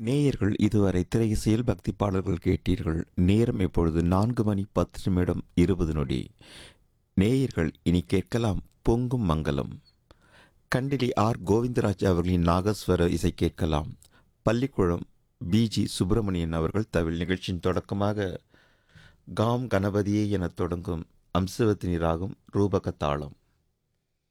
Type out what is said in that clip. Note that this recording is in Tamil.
நேயர்கள் இதுவரை திரையிசையில் பக்தி பாடல்கள் கேட்டீர்கள். நேரம் இப்பொழுது 4 மணி 10 நிமிடம் 20 நொடி. நேயர்கள் இனி கேட்கலாம் பொங்கும் மங்கலம். கண்டிலி ஆர் கோவிந்தராஜ் அவர்களின் நாகஸ்வர இசை கேட்கலாம். பள்ளிக்குளம் பிஜி சுப்பிரமணியன் அவர்கள் தவில். நிகழ்ச்சியின் தொடக்கமாக காம் கணபதியே என தொடங்கும் அம்சவத்தினி ராகம் ரூபக தாளம்.